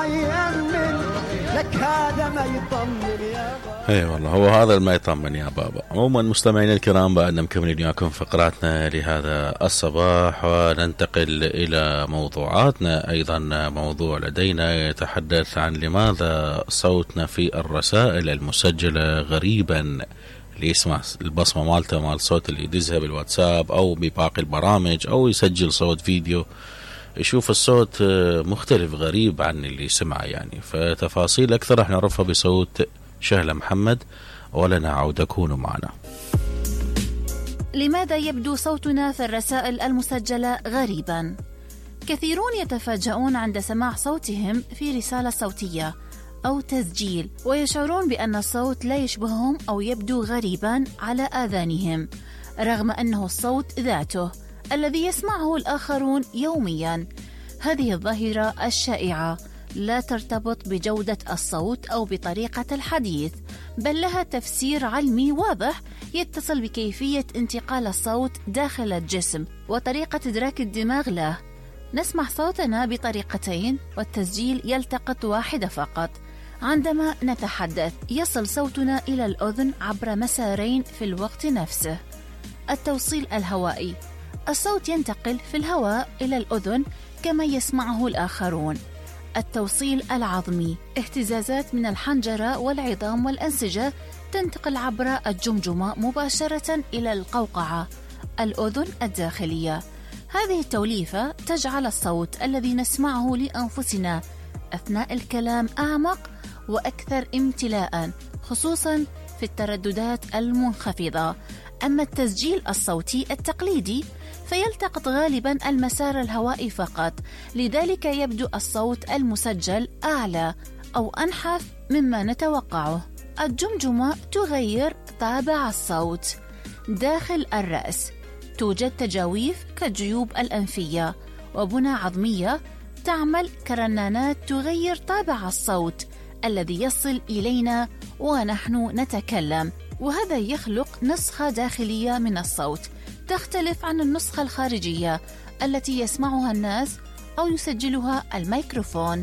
يأمن لك هذا ما يطمن يا بابا. اي والله هو هذا ما يطمن يا بابا. عموما مستمعينا الكرام بعدنا مكملين وياكم فقراتنا لهذا الصباح وننتقل إلى موضوعاتنا. أيضا موضوع لدينا يتحدث عن لماذا صوتنا في الرسائل المسجلة غريبا. اللي يسمع البصمة مالته مال الصوت اللي يدزها بالواتساب أو بباقي البرامج أو يسجل صوت فيديو يشوف الصوت مختلف غريب عن اللي سمعه يعني. فتفاصيل أكثر راح نعرفها بصوت شهلة محمد، ولنا عودة. كونوا معنا. لماذا يبدو صوتنا في الرسائل المسجلة غريباً؟ كثيرون يتفاجؤون عند سماع صوتهم في رسالة صوتية أو تسجيل ويشعرون بأن الصوت لا يشبههم أو يبدو غريباً على آذانهم، رغم أنه الصوت ذاته الذي يسمعه الآخرون يومياً. هذه الظاهرة الشائعة لا ترتبط بجودة الصوت أو بطريقة الحديث، بل لها تفسير علمي واضح يتصل بكيفية انتقال الصوت داخل الجسم وطريقة إدراك الدماغ له. نسمع صوتنا بطريقتين والتسجيل يلتقط واحدة فقط. عندما نتحدث يصل صوتنا إلى الأذن عبر مسارين في الوقت نفسه. التوصيل الهوائي، الصوت ينتقل في الهواء إلى الأذن كما يسمعه الآخرون. التوصيل العظمي، اهتزازات من الحنجرة والعظام والأنسجة تنتقل عبر الجمجمة مباشرة إلى القوقعة الأذن الداخلية. هذه التوليفة تجعل الصوت الذي نسمعه لأنفسنا أثناء الكلام أعمق وأكثر امتلاءً، خصوصاً في الترددات المنخفضة. أما التسجيل الصوتي التقليدي فيلتقط غالباً المسار الهوائي فقط، لذلك يبدو الصوت المسجل أعلى أو أنحف مما نتوقعه. الجمجمة تغير طابع الصوت. داخل الرأس توجد تجاويف كالجيوب الأنفية وبنى عظمية تعمل كرنانات تغير طابع الصوت الذي يصل إلينا ونحن نتكلم، وهذا يخلق نسخة داخلية من الصوت تختلف عن النسخة الخارجية التي يسمعها الناس أو يسجلها الميكروفون.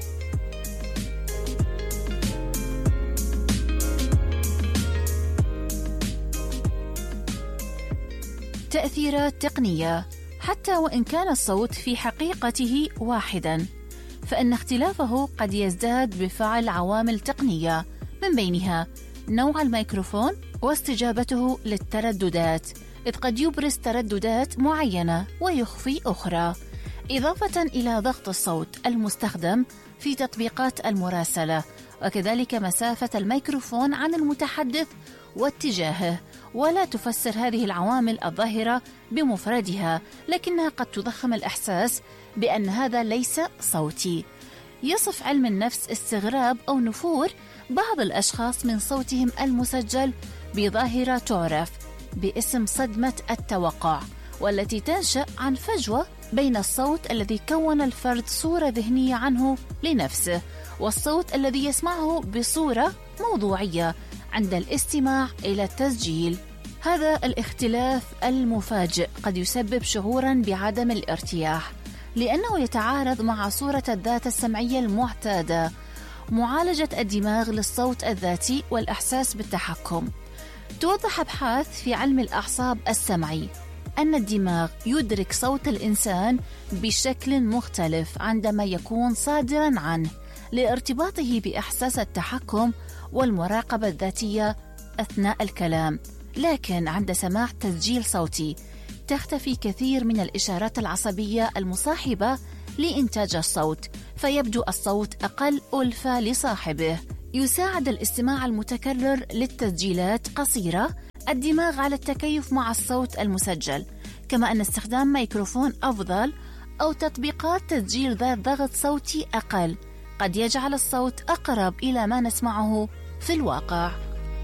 تأثيرات تقنية. حتى وإن كان الصوت في حقيقته واحداً، فإن اختلافه قد يزداد بفعل عوامل تقنية، من بينها نوع الميكروفون واستجابته للترددات، إذ قد يبرز ترددات معينة ويخفي أخرى، إضافة إلى ضغط الصوت المستخدم في تطبيقات المراسلة، وكذلك مسافة الميكروفون عن المتحدث واتجاهه. ولا تفسر هذه العوامل الظاهرة بمفردها، لكنها قد تضخم الإحساس بأن هذا ليس صوتي. يصف علم النفس استغراب أو نفور بعض الأشخاص من صوتهم المسجل بظاهرة تعرف باسم صدمة التوقع، والتي تنشأ عن فجوة بين الصوت الذي كون الفرد صورة ذهنية عنه لنفسه والصوت الذي يسمعه بصورة موضوعية عند الاستماع إلى التسجيل. هذا الاختلاف المفاجئ قد يسبب شعوراً بعدم الارتياح، لأنه يتعارض مع صورة الذات السمعية المعتادة. معالجة الدماغ للصوت الذاتي والإحساس بالتحكم. توضح أبحاث في علم الأعصاب السمعي أن الدماغ يدرك صوت الإنسان بشكل مختلف عندما يكون صادراً عنه، لارتباطه بإحساس التحكم والمراقبة الذاتية أثناء الكلام. لكن عند سماع تسجيل صوتي تختفي كثير من الإشارات العصبية المصاحبة لإنتاج الصوت، فيبدو الصوت أقل ألفة لصاحبه. يساعد الاستماع المتكرر للتسجيلات قصيرة الدماغ على التكيف مع الصوت المسجل، كما أن استخدام ميكروفون أفضل أو تطبيقات تسجيل ذات ضغط صوتي أقل قد يجعل الصوت أقرب إلى ما نسمعه في الواقع.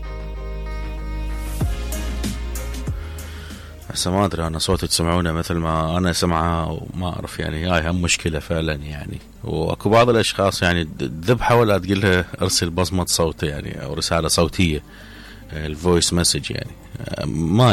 هسه ما أدري أنا صوتي تسمعونه مثل ما أنا سمعه وما أعرف، يعني هاي هم مشكلة فعلا يعني. وأكو بعض الأشخاص يعني تذبحه ولا تقول له أرسل بصمة صوت يعني أو رسالة صوتية، الفويس مسج يعني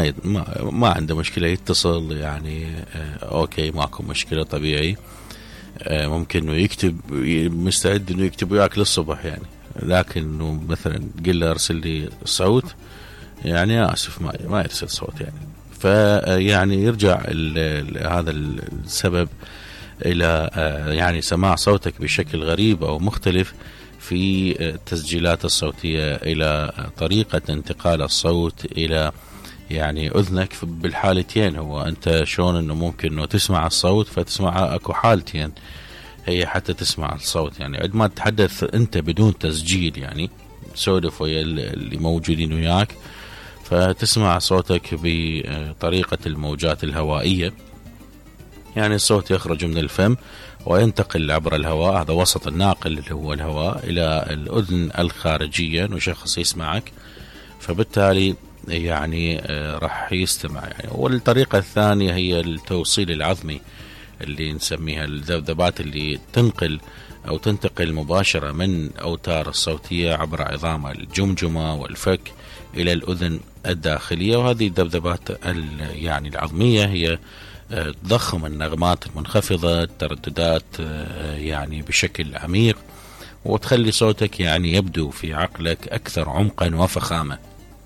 ما عنده مشكلة، يتصل يعني أوكي ماكو مشكلة طبيعي. ممكن انه يكتب، مستعد انه يكتب وياك للصبح يعني، لكن انه مثلا قل له ارسل لي صوت، يعني اسف ما يرسل صوت يعني. فيعني يرجع هذا السبب الى يعني سماع صوتك بشكل غريب او مختلف في التسجيلات الصوتية، الى طريقة انتقال الصوت الى يعني اذنك. بالحالتين هو انت شلون انه ممكن انه تسمع الصوت فتسمع، اكو حالتين هي حتى تسمع الصوت يعني عندما تتحدث انت بدون تسجيل، يعني سولف ويا اللي موجودين وياك فتسمع صوتك بطريقة الموجات الهوائية، يعني الصوت يخرج من الفم وينتقل عبر الهواء، هذا وسط الناقل اللي هو الهواء، إلى الأذن الخارجية إنه شخص يسمعك، فبالتالي يعني راح يستمع يعني. والطريقة الثانية هي التوصيل العظمي اللي نسميها الذبذبات، اللي تنقل أو تنتقل مباشرة من أوتار الصوتية عبر عظام الجمجمة والفك إلى الأذن الداخلية. وهذه الذبذبات يعني العظمية هي تضخم النغمات المنخفضة، الترددات يعني بشكل عميق، وتخلي صوتك يعني يبدو في عقلك أكثر عمقا وفخامة.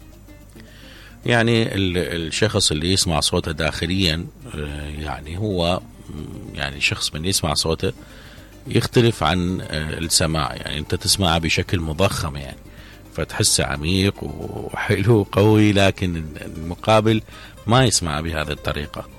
يعني الشخص اللي يسمع صوته داخليا يعني هو يعني شخص من يسمع صوته يختلف عن السماع، يعني أنت تسمعه بشكل مضخم يعني فتحسه عميق وحلو قوي، لكن المقابل ما يسمع بهذه الطريقة.